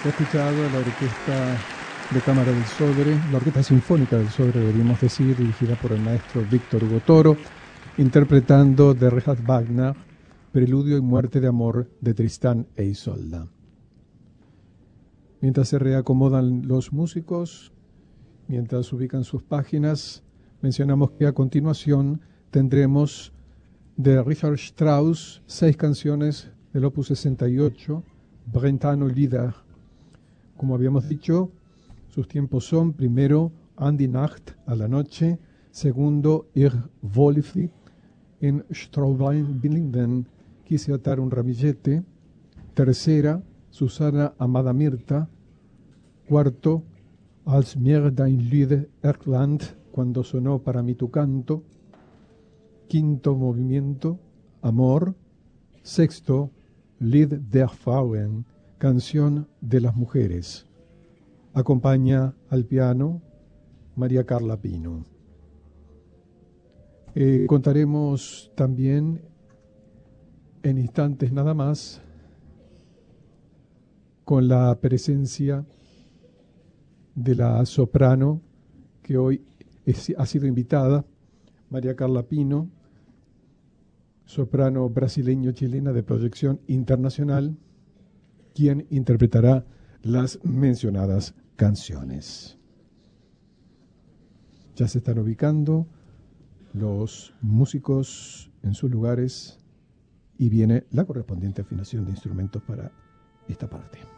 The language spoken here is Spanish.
He escuchado a la Orquesta de Cámara del Sodre, la Orquesta Sinfónica del Sodre, deberíamos decir, dirigida por el maestro Víctor Hugo Toro, interpretando de Richard Wagner, Preludio y Muerte de Amor de Tristán e Isolda. Mientras se reacomodan los músicos, mientras ubican sus páginas, mencionamos que a continuación tendremos de Richard Strauss 6 canciones del Opus 68, Brentano Lieder. Como habíamos dicho, sus tiempos son: primero, An die Nacht, a la noche; segundo, Ich wollte in Straubein binden, quise atar un ramillete; tercera, Susana amada Mirta; cuarto, Als mir dein Lied erklang, cuando sonó para mí tu canto; quinto movimiento, Amor; sexto, Lied der Frauen, canción de las mujeres. Acompaña al piano María Carla Pino. Contaremos también en instantes nada más con la presencia de la soprano que hoy ha sido invitada, María Carla Pino, soprano brasileño-chilena de proyección internacional, quien interpretará las mencionadas canciones. Ya se están ubicando los músicos en sus lugares y viene la correspondiente afinación de instrumentos para esta parte.